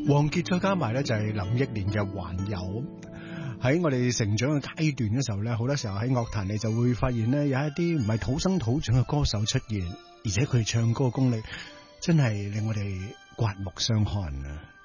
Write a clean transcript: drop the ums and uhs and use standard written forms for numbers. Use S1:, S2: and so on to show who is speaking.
S1: 王傑再加埋咧就係林憶蓮嘅還有。喺我哋成長嘅階段嘅時候咧，好多時候喺樂壇你就會發現咧，有一啲唔係土生土長嘅歌手出現，而且佢唱歌嘅功力真係令我哋刮目相看啊！